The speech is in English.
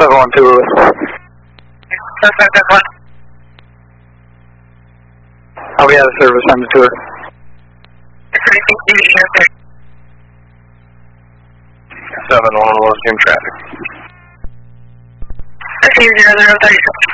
712. I'll be out of service on the tour. 7-1, we'll assume traffic. 130036.